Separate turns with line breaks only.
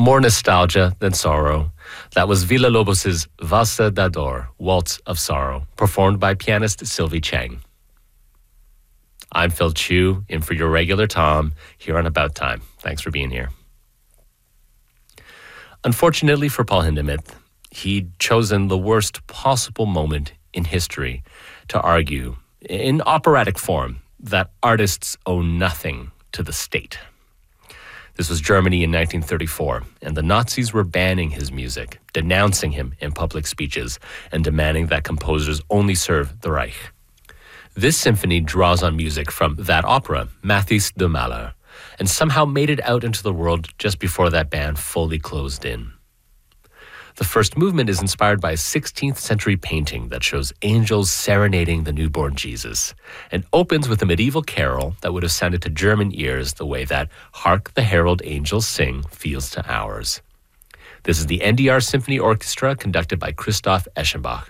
More nostalgia than sorrow. That was Villa-Lobos' Valsa d'Ador, Waltz of Sorrow, performed by pianist Sylvie Chang. I'm Phil Chu, in for your regular Tom, here on About Time. Thanks for being here. Unfortunately for Paul Hindemith, he'd chosen the worst possible moment in history to argue, in operatic form, that artists owe nothing to the state. This was Germany in 1934, and the Nazis were banning his music, denouncing him in public speeches, and demanding that composers only serve the Reich. This symphony draws on music from that opera, Mathis de Mahler, and somehow made it out into the world just before that ban fully closed in. The first movement is inspired by a 16th century painting that shows angels serenading the newborn Jesus, and opens with a medieval carol that would have sounded to German ears the way that Hark the Herald Angels Sing feels to ours. This is the NDR Symphony Orchestra conducted by Christoph Eschenbach.